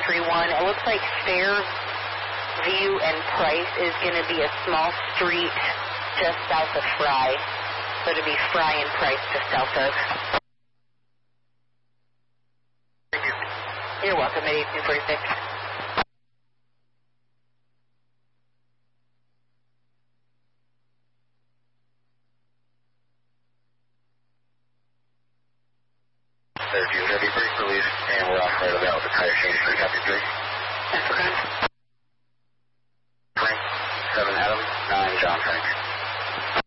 131. It looks like Fairview and Price is going to be a small street just south of Fry. So it'll be Fry and Price just south of. Thank you. You're welcome at 1846. Fairview, heavy brake release, and we're off right about the tire change for copy 3. That's okay. Frank, 7 Adam, 9 John Frank.